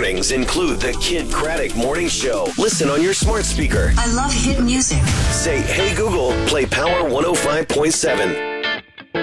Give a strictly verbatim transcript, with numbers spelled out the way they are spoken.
mornings include the Kid Craddock Morning Show. Listen on your smart speaker. I love hit music. Say, hey Google, play Power one oh five point seven.